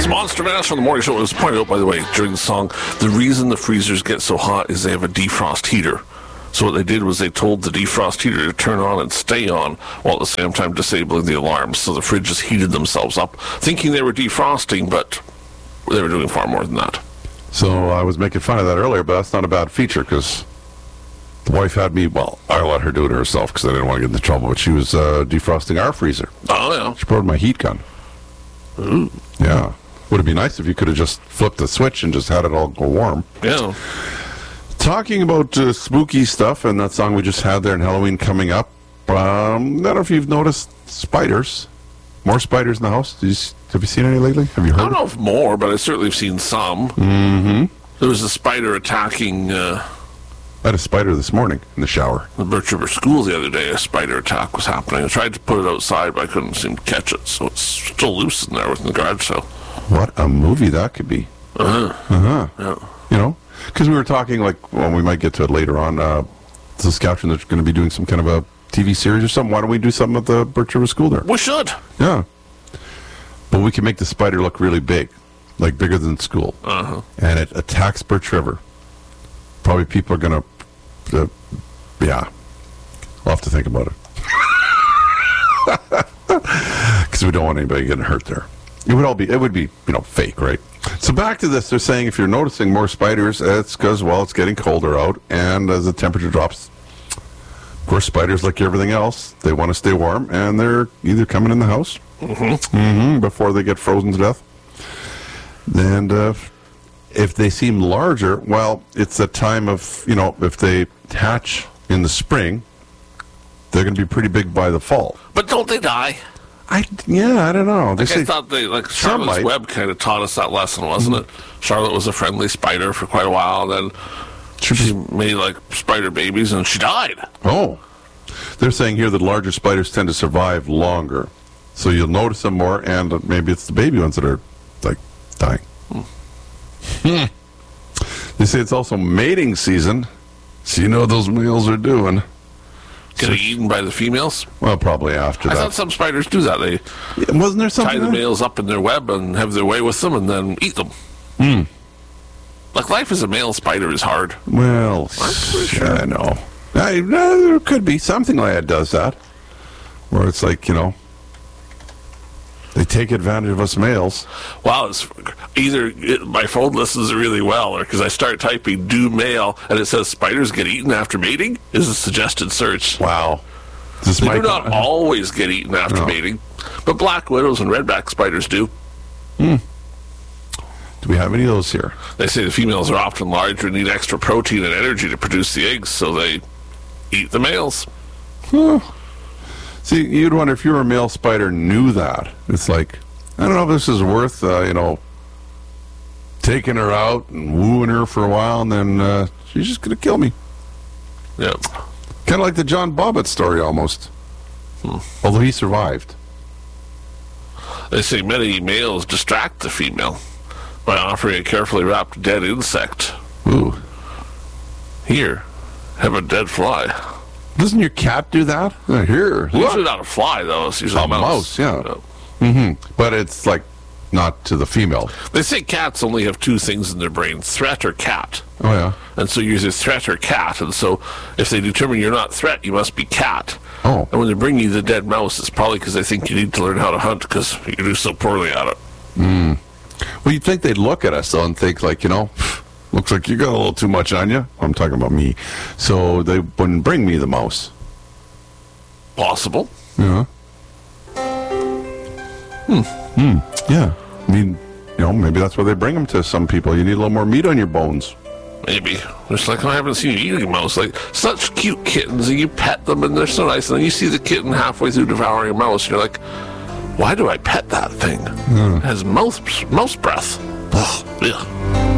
It's Monster Mash on the morning show. It was pointed out, by the way, during the song, the reason the freezers get so hot is they have a defrost heater. So what they did was they told the defrost heater to turn on and stay on while at the same time disabling the alarms. So the fridges heated themselves up, thinking they were defrosting, but they were doing far more than that. So I was making fun of that earlier, but that's not a bad feature because the wife had me, well, I let her do it herself because I didn't want to get into trouble, but she was defrosting our freezer. Oh, yeah. She borrowed my heat gun. Ooh. Yeah. Would have been nice if you could have just flipped the switch and just had it all go warm. Yeah. Talking about spooky stuff and that song we just had there and Halloween coming up, I don't know if you've noticed spiders. More spiders in the house. Have you seen any lately? Have you heard? I don't know if more, but I certainly have seen some. Mm-hmm. There was a spider attacking I had a spider this morning in the shower. the Birch River School the other day. A spider attack was happening. I tried to put it outside, but I couldn't seem to catch it, so it's still loose in there within the garage sale. What a movie that could be. Yeah. You know? Because we were talking, like, well, we might get to it later on. Saskatchewan, they're going to be doing some kind of a TV series or something. Why don't we do something at the Birch River School there? We should. Yeah. But we can make the spider look really big, like bigger than school. Uh-huh. And it attacks Birch River. Probably people are going to, yeah. I'll have to think about it. Because we don't want anybody getting hurt there. It would be, fake, right? So back to this, they're saying if you're noticing more spiders, it's because, well, it's getting colder out, and as the temperature drops, of course, spiders, like everything else, they want to stay warm, and they're either coming in the house before they get frozen to death. And if they seem larger, well, it's a time of, if they hatch in the spring, they're going to be pretty big by the fall. But don't they die? I don't know. I thought Charlotte's Web kind of taught us that lesson, wasn't it? Charlotte was a friendly spider for quite a while, and then she made spider babies, and she died. Oh. They're saying here that larger spiders tend to survive longer. So you'll notice them more, and maybe it's the baby ones that are, dying. They say it's also mating season, so you know what those males are doing. Getting eaten by the females? Well, probably after that. I thought some spiders do that. They wasn't there something tie the males up in their web and have their way with them and then eat them. Life as a male spider is hard. Well, I'm pretty sure. I know. There could be something like that does that. Where it's they take advantage of us males. Wow, it's either my phone listens really well, or because I start typing "do male" and it says spiders get eaten after mating is a suggested search. Wow. They do not always get eaten after mating, but black widows and redback spiders do. Do we have any of those here? They say the females are often larger and need extra protein and energy to produce the eggs, so they eat the males. See, you'd wonder if you were a male spider knew that. It's I don't know if this is worth, taking her out and wooing her for a while, and then she's just going to kill me. Yep. Kind of like the John Bobbitt story, almost. Although he survived. They say many males distract the female by offering a carefully wrapped dead insect. Ooh. Here, have a dead fly. Doesn't your cat do that? Here, look. Usually not a fly, though. It's usually a mouse. Yeah. But it's not to the female. They say cats only have two things in their brain, threat or cat. Oh, yeah. And so you're either threat or cat. And so if they determine you're not threat, you must be cat. Oh. And when they bring you the dead mouse, it's probably because they think you need to learn how to hunt because you do so poorly at it. Well, you'd think they'd look at us, though, and think, looks like you got a little too much on you. I'm talking about me. So they wouldn't bring me the mouse. Possible. Yeah. Yeah. I mean, maybe that's why they bring them to some people. You need a little more meat on your bones. Maybe. It's I haven't seen you eating a mouse. Such cute kittens, and you pet them, and they're so nice. And then you see the kitten halfway through devouring a mouse, and you're like, why do I pet that thing? It has mouse breath. Ugh.